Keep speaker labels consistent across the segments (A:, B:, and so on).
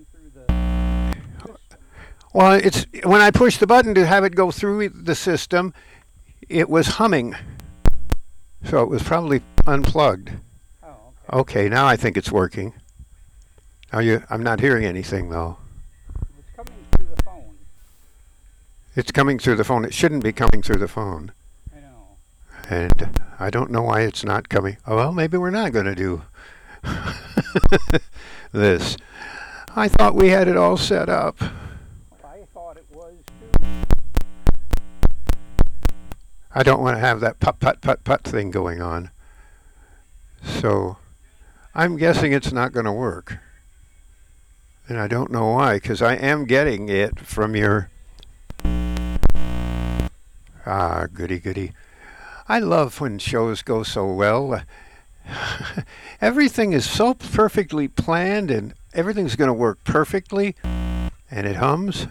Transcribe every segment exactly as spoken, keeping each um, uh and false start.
A: through the system.
B: Well, it's when I pushed the button to have it go through the system, it was humming. So it was probably unplugged.
A: Oh, okay.
B: Okay, now I think it's working. Are you? I'm not hearing anything though.
A: It was coming through the phone.
B: It's coming through the phone. It shouldn't be coming through the phone.
A: I know.
B: And I don't know why it's not coming. Oh, well, maybe we're not going to do this. I thought we had it all set up.
A: Well, I thought it was too.
B: I don't want to have that put put put put thing going on. So I'm guessing it's not going to work. And I don't know why, because I am getting it from your... Ah, goody goody. I love when shows go so well. Everything is so perfectly planned and everything's going to work perfectly, and it hums.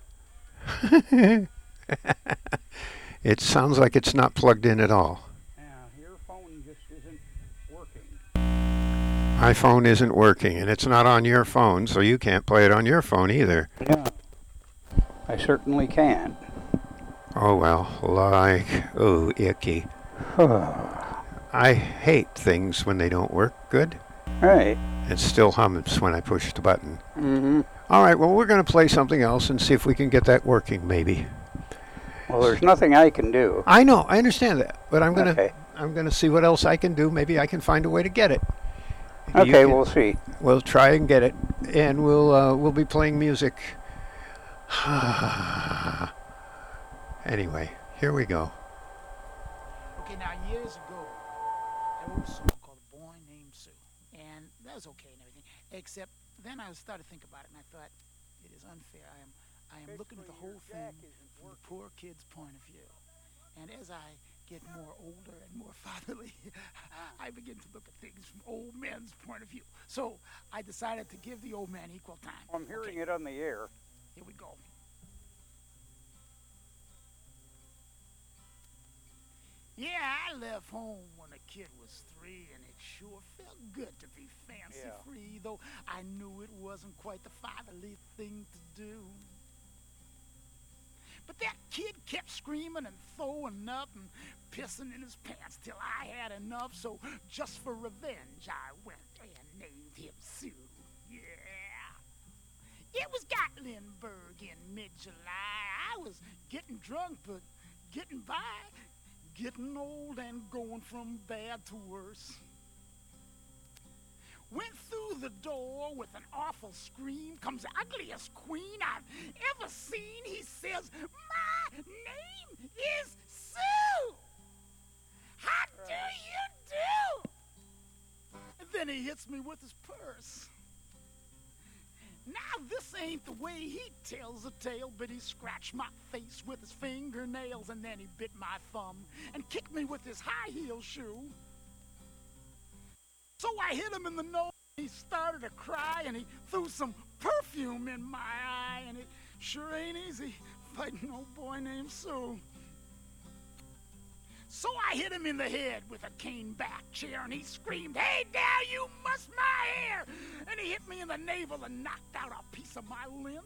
B: It sounds like it's not plugged in at all.
A: Yeah, your phone just isn't working.
B: My phone isn't working, and it's not on your phone, so you can't play it on your phone either.
A: Yeah, I certainly can.
B: Oh, well, like, oh, icky. I hate things when they don't work good.
A: Right.
B: It still hums when I push the button.
A: Mm-hmm.
B: All right, well, we're going to play something else and see if we can get that working, maybe.
A: Well, there's nothing I can do.
B: I know, I understand that, but I'm going to
A: Okay.
B: I'm going to see what else I can do. Maybe I can find a way to get it. You
A: Okay,
B: can-
A: we'll see.
B: We'll try and get it, and we'll uh, we'll be playing music. Anyway, here we go.
C: Okay, now years ago, I wrote a song called "A Boy Named Sue," and that was okay and everything. Except then I started to think about it, and I thought it is unfair. I am I am looking at the whole thing from the poor kid's point of view, and as I get more older and more fatherly, I begin to look at things from old men's point of view. So I decided to give the old man equal time.
A: I'm hearing
C: Okay,
A: it on the air.
C: here we go. Yeah, I left home when the kid was three, and it sure felt good to be fancy
A: Yeah.
C: free, though I knew it wasn't quite the fatherly thing to do. But that kid kept screaming and throwing up and pissing in his pants till I had enough, so just for revenge, I went and named him Sue. Yeah. It was Gatlinburg in mid-July. I was getting drunk, but getting by. Getting old and going from bad to worse. Went through the door with an awful scream. Comes the ugliest queen I've ever seen. He says, "My name is Sue. How do you do?" And then he hits me with his purse. Now this ain't the way he tells the tale, but he scratched my face with his fingernails, and then he bit my thumb and kicked me with his high heel shoe. So I hit him in the nose. He started to cry, and he threw some perfume in my eye, and it sure ain't easy fighting an old boy named Sue. So I hit him in the head with a cane-back chair, and he screamed, "Hey, now you muss my hair!" And he hit me in the navel and knocked out a piece of my lint.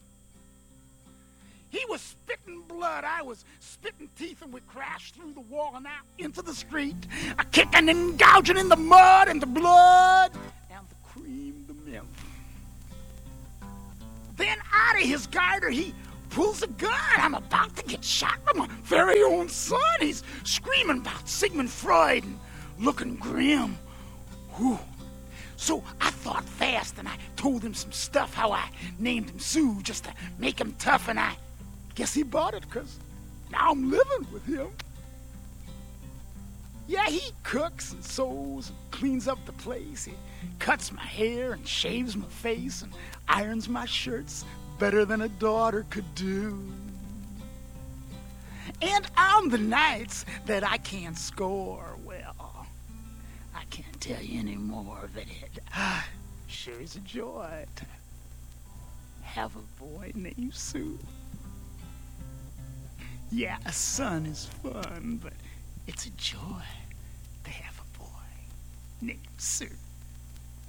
C: He was spitting blood, I was spitting teeth, and we crashed through the wall and out into the street, a kicking and gouging in the mud and the blood and the cream, the milk. Then out of his garter, he pulls a gun. I'm about to get shot by my very own son. He's screaming about Sigmund Freud and looking grim. Whew. So I thought fast, and I told him some stuff, how I named him Sue just to make him tough, and I guess he bought it, because now I'm living with him. Yeah, he cooks and sews and cleans up the place. He cuts my hair and shaves my face and irons my shirts better than a daughter could do. And on the nights that I can't score, well, I can't tell you any more, but it sure is a joy to have a boy named Sue. Yeah, a son is fun, but it's a joy to have a boy named Sue.